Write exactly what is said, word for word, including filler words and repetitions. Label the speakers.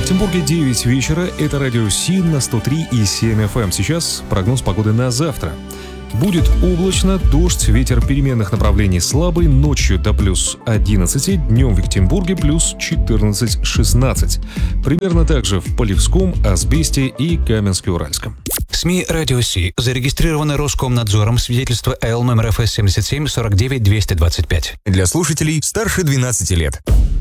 Speaker 1: Екатеринбурге девять вечера. Это радио СИН на сто три и семь эф эм. Сейчас прогноз погоды на завтра. Будет облачно, дождь, ветер переменных направлений слабый, ночью до плюс одиннадцать, днем в Екатеринбурге плюс четырнадцать-шестнадцать. Примерно так же в Полевском, Асбесте и Каменске-Уральском.
Speaker 2: СМИ «Радио Си» зарегистрированы Роскомнадзором, свидетельство Эл номер эф эс семьдесят семь сорок девять двести двадцать пять.
Speaker 3: Для слушателей старше двенадцати лет.